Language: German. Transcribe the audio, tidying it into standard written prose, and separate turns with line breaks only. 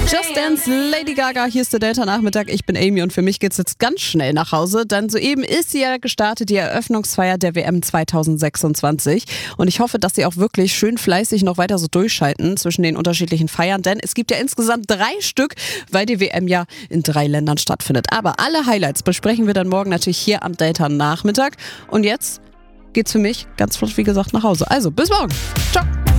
Just Dance, Lady Gaga, hier ist der Delta-Nachmittag. Ich bin Amy und für mich geht's jetzt ganz schnell nach Hause, denn soeben ist ja gestartet die Eröffnungsfeier der WM 2026 und ich hoffe, dass Sie auch wirklich schön fleißig noch weiter so durchschalten zwischen den unterschiedlichen Feiern, denn es gibt ja insgesamt 3 Stück, weil die WM ja in 3 Ländern stattfindet. Aber alle Highlights besprechen wir dann morgen natürlich hier am Delta-Nachmittag und jetzt geht's für mich ganz flott, wie gesagt, nach Hause. Also, bis morgen. Ciao.